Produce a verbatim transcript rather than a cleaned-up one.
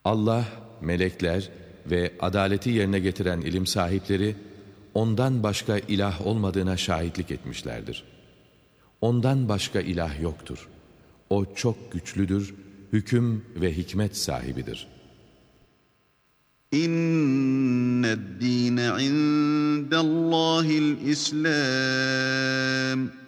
Allah, melekler ve adaleti yerine getiren ilim sahipleri, ondan başka ilah olmadığına şahitlik etmişlerdir. Ondan başka ilah yoktur. O çok güçlüdür, hüküm ve hikmet sahibidir. İnned dîne indellâhil İslam.